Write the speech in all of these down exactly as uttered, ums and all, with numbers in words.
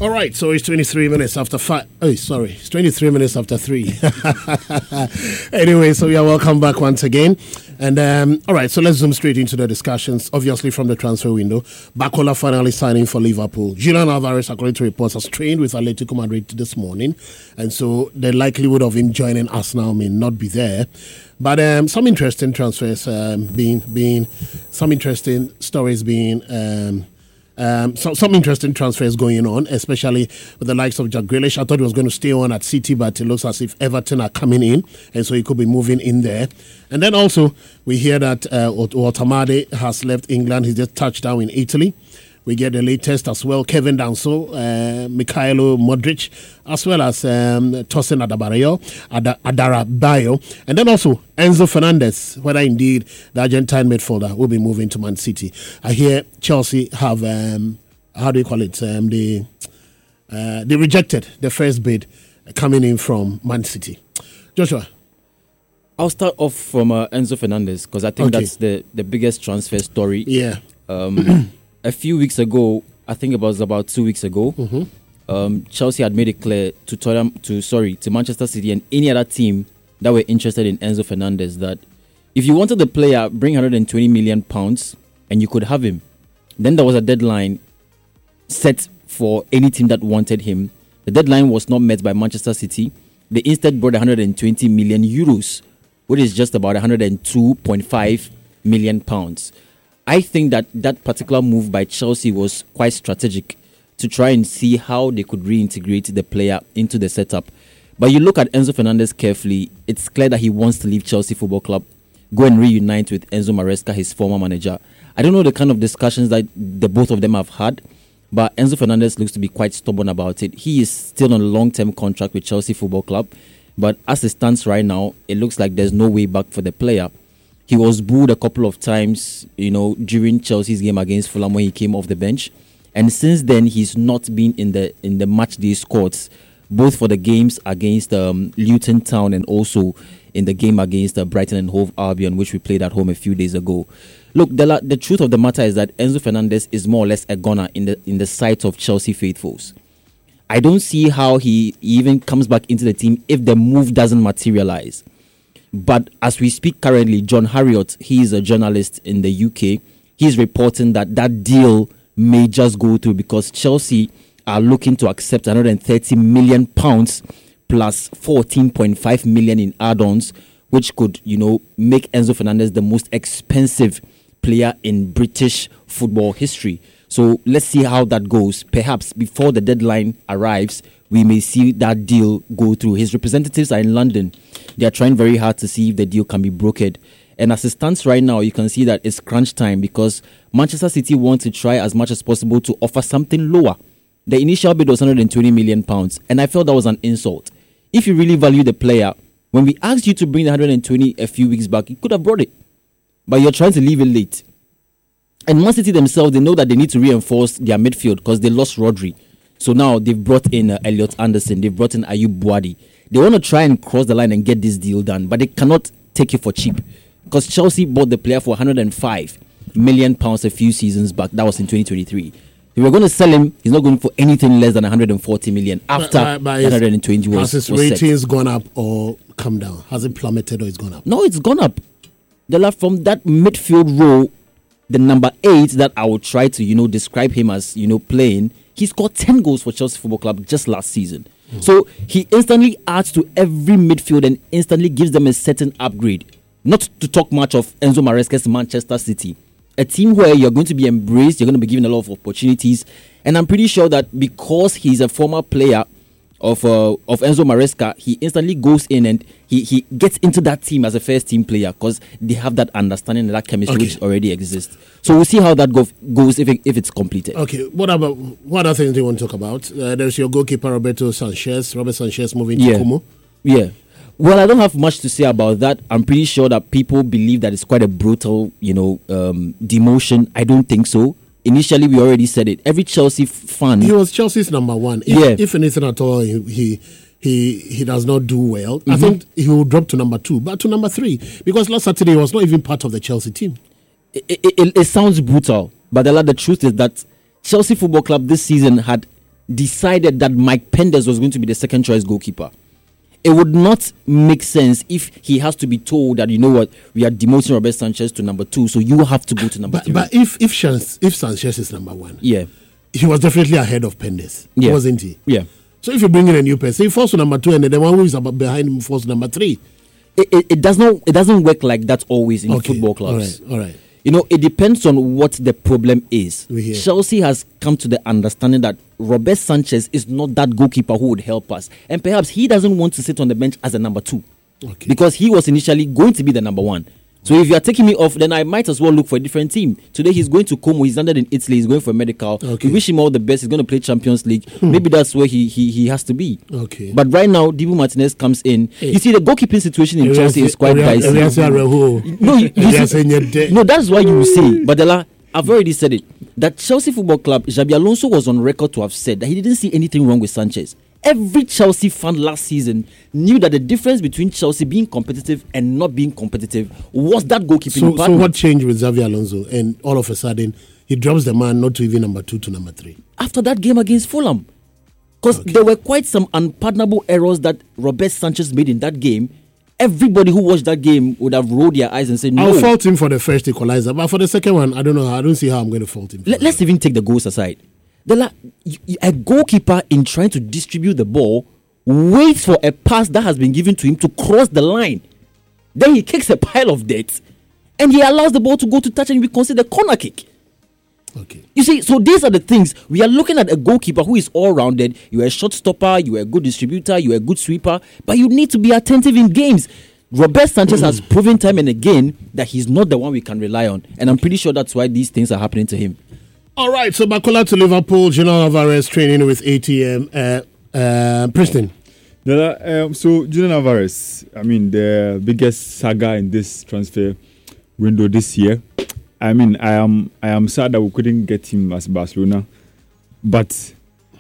All right, so it's twenty-three minutes after five. Oh, sorry, it's twenty-three minutes after three. Anyway, so yeah, welcome back once again. And um, all right, so let's zoom straight into the discussions. Obviously, from the transfer window, Bakola finally signing for Liverpool. Julian Alvarez, according to reports, has trained with Atletico Madrid this morning, and so the likelihood of him joining Arsenal may not be there. But um, some interesting transfers um, being being some interesting stories being. Um, Um, so, some interesting transfers going on, especially with the likes of Jack Grealish. I thought he was going to stay on at City, but it looks as if Everton are coming in, and so he could be moving in there. And then also, we hear that uh, Otamade has left England. He just touched down in Italy. We get the latest as well, Kevin Danso, uh, Mikhailo Modric, as well as um, Tosin Adabayo, Ad- Adarabayo, and then also Enzo Fernandez, whether indeed the Argentine midfielder will be moving to Man City. I hear Chelsea have, um, how do you call it, um, they, uh, they rejected the first bid coming in from Man City. Joshua? I'll start off from uh, Enzo Fernandez, because I think okay. that's the, the biggest transfer story. Yeah. Um, A few weeks ago, I think it was about two weeks ago, mm-hmm. um, Chelsea had made it clear to Tottenham, to sorry, to Manchester City and any other team that were interested in Enzo Fernandez that if you wanted the player, bring one hundred twenty million pounds and you could have him. Then there was a deadline set for any team that wanted him. The deadline was not met by Manchester City. They instead brought one hundred twenty million euros, which is just about one hundred two point five million pounds. I think that that particular move by Chelsea was quite strategic to try and see how they could reintegrate the player into the setup. But you look at Enzo Fernandez carefully, it's clear that he wants to leave Chelsea Football Club, go and reunite with Enzo Maresca, his former manager. I don't know the kind of discussions that the both of them have had, but Enzo Fernandez looks to be quite stubborn about it. He is still on a long-term contract with Chelsea Football Club, but as it stands right now, it looks like there's no way back for the player. He was booed a couple of times, you know, during Chelsea's game against Fulham when he came off the bench. And since then, he's not been in the in the match day squads, both for the games against um, Luton Town and also in the game against uh, Brighton and Hove Albion, which we played at home a few days ago. Look, the, the truth of the matter is that Enzo Fernandez is more or less a gunner in the in the sight of Chelsea faithfuls. I don't see how he even comes back into the team if the move doesn't materialize. But as we speak currently, John Harriott, he is a journalist in the U K. He's reporting that that deal may just go through because Chelsea are looking to accept one hundred thirty million pounds plus fourteen point five million in add-ons, which could, you know, make Enzo Fernandez the most expensive player in British football history. So let's see how that goes. Perhaps before the deadline arrives, we may see that deal go through. His representatives are in London. They are trying very hard to see if the deal can be brokered. And as it stands right now, you can see that it's crunch time because Manchester City want to try as much as possible to offer something lower. The initial bid was one hundred twenty million pounds, and I felt that was an insult. If you really value the player, when we asked you to bring the one hundred twenty a few weeks back, you could have brought it. But you're trying to leave it late. And Man City themselves, they know that they need to reinforce their midfield because they lost Rodri. So now they've brought in uh, Elliot Anderson, they've brought in Ayub Buadi. They want to try and cross the line and get this deal done, but they cannot take it for cheap because Chelsea bought the player for one hundred five million pounds a few seasons back. That was in twenty twenty-three. If we're going to sell him, he's not going for anything less than one hundred forty million after but, but one hundred twenty was, has his was ratings set. Gone up or come down? Has it plummeted or it's gone up? No, it's gone up. They're from that midfield role, the number eight that I would try to, you know, describe him as, you know, playing. He scored ten goals for Chelsea Football Club just last season. Mm. So he instantly adds to every midfield and instantly gives them a certain upgrade. Not to talk much of Enzo Maresca's Manchester City. A team where you're going to be embraced, you're going to be given a lot of opportunities. And I'm pretty sure that because he's a former player of uh, of Enzo Maresca, he instantly goes in and he, he gets into that team as a first team player because they have that understanding and that chemistry okay. which already exists. So we'll see how that go, goes if it, if it's completed. Okay, what about what other things do you want to talk about? Uh, there's your goalkeeper Roberto Sanchez, Robert Sanchez moving yeah. to Como. Yeah. Well, I don't have much to say about that. I'm pretty sure that people believe that it's quite a brutal, you know, um, demotion. I don't think so. Initially, we already said it. Every Chelsea fan... He was Chelsea's number one. If, yeah. if anything at all, he he he, he does not do well. Mm-hmm. I think he will drop to number two, but to number three. Because last Saturday, he was not even part of the Chelsea team. It, it, it, it sounds brutal, but the, the truth is that Chelsea Football Club this season had decided that Mike Penders was going to be the second choice goalkeeper, it would not make sense if he has to be told that, you know what, we are demoting Robert Sanchez to number two, so you have to go to number but, three. But if if, Chance, if Sanchez is number one, yeah, he was definitely ahead of Penders, yeah. wasn't he? Yeah. So if you bring in a new person, he falls to number two, and then the one who is about behind him falls to number three. It, it, it does not it doesn't work like that always in okay. football clubs. All right, all right. You know, it depends on what the problem is. Chelsea has come to the understanding that Robert Sanchez is not that goalkeeper who would help us. And perhaps he doesn't want to sit on the bench as a number two. Okay. Because he was initially going to be the number one. So if you are taking me off, then I might as well look for a different team. Today he's going to Como. He's landed in Italy. He's going for a medical. Okay. We wish him all the best. He's going to play Champions League. Hmm. Maybe that's where he, he he has to be. Okay. But right now, Dibu Martinez comes in. Hey. You see, the goalkeeping situation in Chelsea is quite dicey. No, you, you see, no, that's why you say, Badela, I've already said it, that Chelsea Football Club, Xabi Alonso was on record to have said that he didn't see anything wrong with Sanchez. Every Chelsea fan last season knew that the difference between Chelsea being competitive and not being competitive was that goalkeeping so, department. So what changed with Xabi Alonso, and all of a sudden he drops the man not to even number two to number three? After that game against Fulham. Because okay. there were quite some unpardonable errors that Robert Sanchez made in that game. Everybody who watched that game would have rolled their eyes and said, no. I'll fault him for the first equalizer, but for the second one, I don't know. I don't see how I'm going to fault him. Let, let's even take the goals aside. The la- a goalkeeper, in trying to distribute the ball, waits for a pass that has been given to him to cross the line. Then he kicks a pile of dirt, and he allows the ball to go to touch, and we consider a corner kick. Okay. You see, so these are the things. We are looking at a goalkeeper who is all-rounded. You're a shot stopper, you're a good distributor, you're a good sweeper, but you need to be attentive in games. Robert Sanchez has proven time and again that he's not the one we can rely on, and I'm pretty sure that's why these things are happening to him. All right, so Bakola to Liverpool, Julian Alvarez training with A T M. Uh, uh, Preston. Yeah, um, so Julian Alvarez, I mean, the biggest saga in this transfer window this year. I mean, I am I am sad that we couldn't get him as Barcelona, but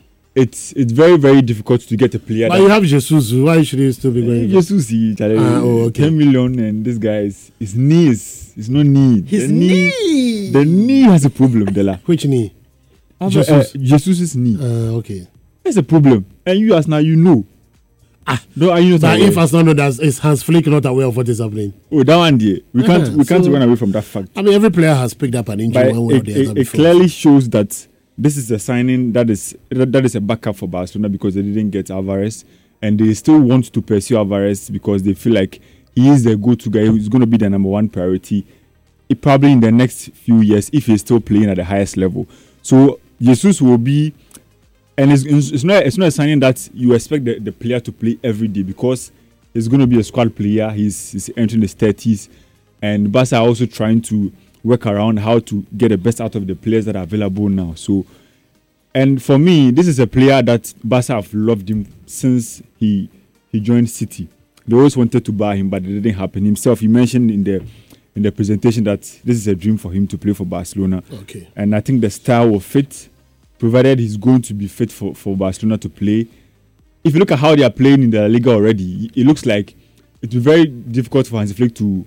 it's it's very very difficult to get a player. But you have Jesus. Why should he still be going? Jesus, he uh, oh, okay. ten million, and this guy is his knees. It's no knee. His the knee. knee. The knee has a problem, Dela. Which knee? Jesus. Uh, Jesus's knee. Uh, okay. That's a problem, and you as now you know. Ah, no, are you not but aware? if as not know that is Hans Flick not aware of what is happening? Oh, that one day we can't uh-huh. we can't so, run away from that fact. I mean, every player has picked up an injury. One way it, or the other it, it clearly shows that this is a signing that is that, that is a backup for Barcelona because they didn't get Alvarez, and they still want to pursue Alvarez because they feel like he is the go-to guy who's going to be the number one priority. It probably in the next few years if he's still playing at the highest level. So Jesus will be. And it's, it's not it's not a signing that you expect the, the player to play every day because he's going to be a squad player. He's, he's entering his thirties. And Barca are also trying to work around how to get the best out of the players that are available now. So, and for me, this is a player that Barca have loved him since he he joined City. They always wanted to buy him, but it didn't happen. Himself, he mentioned in the in the presentation that this is a dream for him to play for Barcelona. Okay. And I think the style will fit, provided he's going to be fit for, for Barcelona to play. If you look at how they are playing in the La Liga already, it looks like it will be very difficult for Hansi Flick to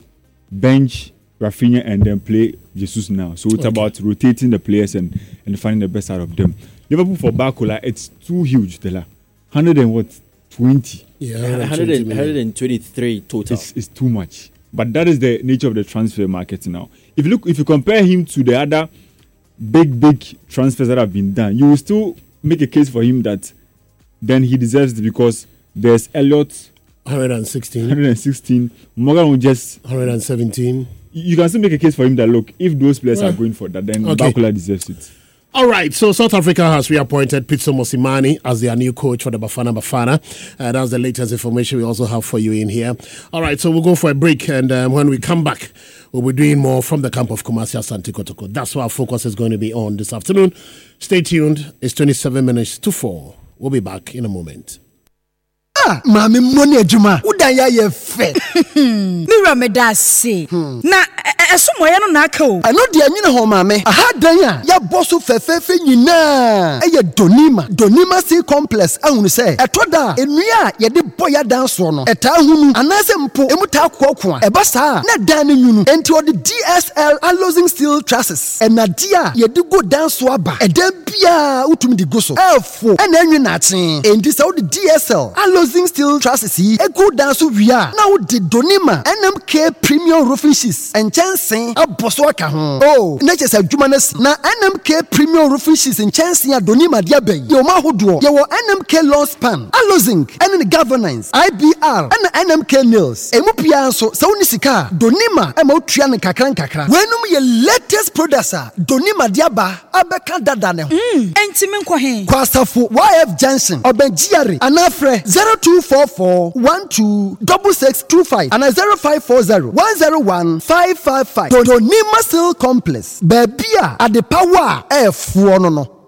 bench Rafinha and then play Jesus now. So it's okay. about rotating the players and, and finding the best out of them. Liverpool for Barcola, it's too huge, Dela. one hundred and what? twenty? Yeah, one hundred, one hundred twenty-three total. It's, it's too much. But that is the nature of the transfer market now. If you look, if you compare him to the other big, big transfers that have been done, you will still make a case for him that then he deserves it because there's Elliott, one hundred sixteen. one hundred sixteen. Morgan will just one hundred seventeen. You can still make a case for him that look, if those players yeah. are going for that, then okay. Bakula deserves it. All right, so South Africa has reappointed Pitso Mosimane as their new coach for the Bafana Bafana. Uh, that's the latest information we also have for you in here. All right, so we'll go for a break, and um, when we come back, we'll be doing more from the camp of Kumasi Asante Kotoko. That's what our focus is going to be on this afternoon. Stay tuned. It's twenty-seven minutes to four. We'll be back in a moment. Ah, mami money ejuma. Udanya ye fe. Mira me da say. Na esumoye no na aka o ano de anyine ho maame aha dan a ya boso fefefe nyina eye donima donima sea complex ahunu se etoda enua ye de boya dan so no eta hunu anase mpo emuta kokko a eba saa na dan ne nyunu enti odi D S L alloying steel trusses enadia ye de go dan so aba edan bia utumi di go so efo ena anwi na aten enti se odi D S L alloying steel trusses yi ego dan so wia na odi donima N M K premium roofing sheets and chancing aboso aka ho oh na chese adwuma na N M K premium roofing sheets and chancing adonima dia bay ye o ma hodo ye wo N M K lawn span alozing and the governance I B R and N M K nails emu pia so se woni sika donima e ma otua ne kakra kakra wenum ye latest products a donima dia ba abeka dada ne ho mm enti me nkɔ he kwasafo Y F Junction obenjiare anafre zero two four four one two six six two five and zero five four zero one zero one five five five donima steel complex babia ade power e fuo no no